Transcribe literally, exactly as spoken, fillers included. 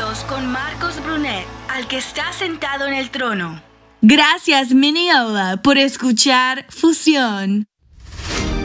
Dios con Marcos Brunet, al que está sentado en el trono. Gracias, Mineola, por escuchar Fusión.